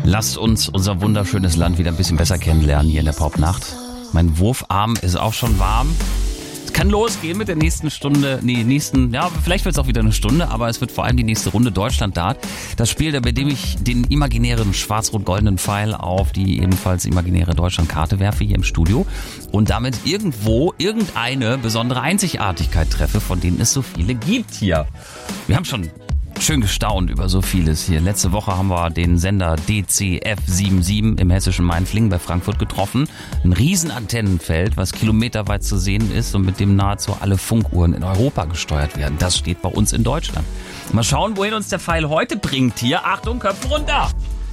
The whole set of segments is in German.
Lasst uns unser wunderschönes Land wieder ein bisschen besser kennenlernen hier in der Popnacht. Mein Wurfarm ist auch schon warm. Es kann losgehen mit der nächsten Stunde, vielleicht wird es auch wieder eine Stunde, aber es wird vor allem die nächste Runde Deutschland-Dart. Das Spiel, bei dem ich den imaginären schwarz-rot-goldenen Pfeil auf die ebenfalls imaginäre Deutschland-Karte werfe hier im Studio und damit irgendwo irgendeine besondere Einzigartigkeit treffe, von denen es so viele gibt hier. Wir haben schon schön gestaunt über so vieles hier. Letzte Woche haben wir den Sender DCF77 im hessischen Mainflingen bei Frankfurt getroffen. Ein riesen Antennenfeld, was kilometerweit zu sehen ist und mit dem nahezu alle Funkuhren in Europa gesteuert werden. Das steht bei uns in Deutschland. Mal schauen, wohin uns der Pfeil heute bringt hier. Achtung, Köpfe runter!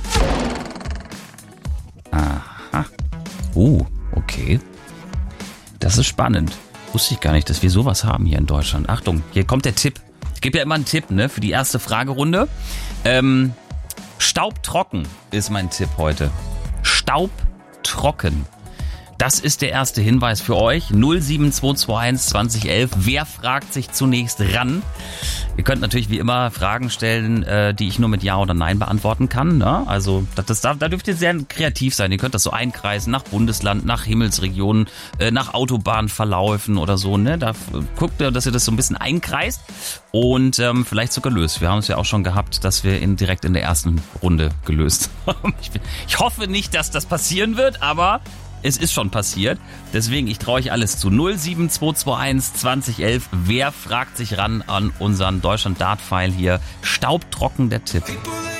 Aha. Okay. Das ist spannend. Wusste ich gar nicht, dass wir sowas haben hier in Deutschland. Achtung, hier kommt der Tipp. Ich gebe ja immer einen Tipp, für die erste Fragerunde. Staubtrocken ist mein Tipp heute. Staubtrocken. Das ist der erste Hinweis für euch. 07221 2011. Wer fragt sich zunächst ran? Ihr könnt natürlich wie immer Fragen stellen, die ich nur mit Ja oder Nein beantworten kann. Ne? Also da dürft ihr sehr kreativ sein. Ihr könnt das so einkreisen nach Bundesland, nach Himmelsregionen, nach Autobahnverläufen oder so. Ne? Da guckt ihr, dass ihr das so ein bisschen einkreist und vielleicht sogar löst. Wir haben es ja auch schon gehabt, dass wir ihn direkt in der ersten Runde gelöst haben. Ich hoffe nicht, dass das passieren wird, aber es ist schon passiert, deswegen ich traue euch alles zu. 07221 2011. Wer fragt sich ran an unseren Deutschland-Dart-Pfeil hier? Staubtrocken der Tipp.